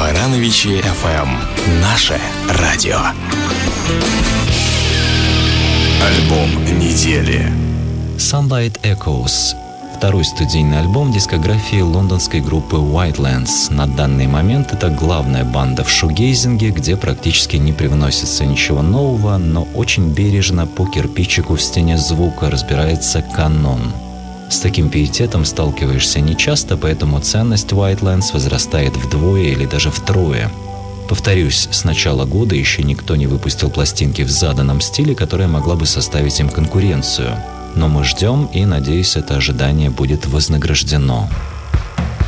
Барановичи FM. Наше радио. Альбом недели. Sunlight Echoes. Второй студийный альбом дискографии лондонской группы Whitelands. На данный момент это главная банда в шугейзинге, где практически не привносится ничего нового, но очень бережно по кирпичику в стене звука разбирается канон. С таким пиететом сталкиваешься нечасто, поэтому ценность Whitelands возрастает вдвое или даже втрое. Повторюсь, с начала года еще никто не выпустил пластинки в заданном стиле, которая могла бы составить им конкуренцию. Но мы ждем, и, надеюсь, это ожидание будет вознаграждено.